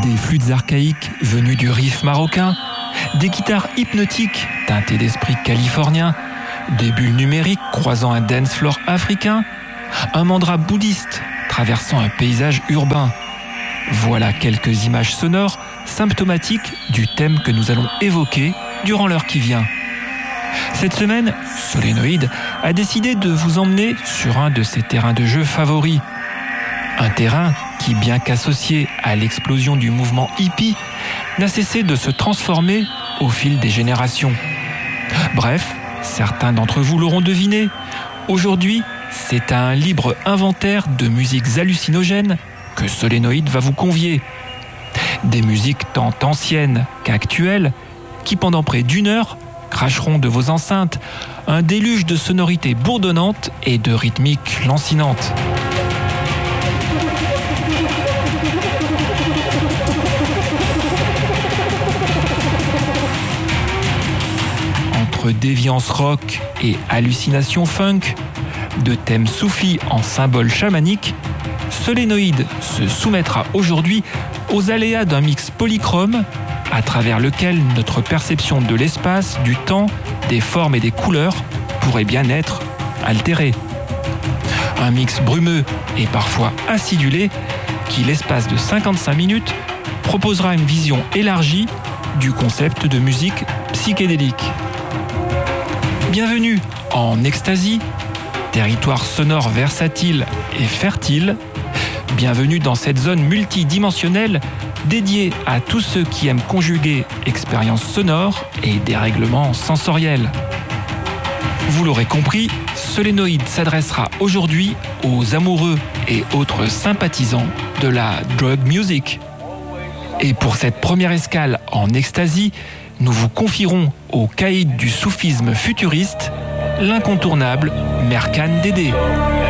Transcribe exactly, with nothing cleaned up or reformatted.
Des flûtes archaïques venues du riff marocain, des guitares hypnotiques teintées d'esprit californien, des bulles numériques croisant un dance floor africain, un mandra bouddhiste traversant un paysage urbain. Voilà quelques images sonores symptomatiques du thème que nous allons évoquer durant l'heure qui vient. Cette semaine, Solénoïde a décidé de vous emmener sur un de ses terrains de jeu favoris. Un terrain qui, bien qu'associé à l'explosion du mouvement hippie, n'a cessé de se transformer au fil des générations. Bref, certains d'entre vous l'auront deviné, aujourd'hui, c'est à un libre inventaire de musiques hallucinogènes que Solénoïde va vous convier. Des musiques tant anciennes qu'actuelles, qui pendant près d'une heure cracheront de vos enceintes un déluge de sonorités bourdonnantes et de rythmiques lancinantes. Entre déviance rock et hallucination funk, de thèmes soufis en symboles chamaniques, Solénoïde se soumettra aujourd'hui aux aléas d'un mix polychrome à travers lequel notre perception de l'espace, du temps, des formes et des couleurs pourrait bien être altérée. Un mix brumeux et parfois acidulé qui, l'espace de cinquante-cinq minutes, proposera une vision élargie du concept de musique psychédélique. Bienvenue en Ecstasy, territoire sonore versatile et fertile. Bienvenue dans cette zone multidimensionnelle dédiée à tous ceux qui aiment conjuguer expériences sonores et dérèglements sensoriels. Vous l'aurez compris, Solénoïde s'adressera aujourd'hui aux amoureux et autres sympathisants de la drug music. Et pour cette première escale en Ecstasy, nous vous confierons au caïd du soufisme futuriste, l'incontournable Merkan Dédé.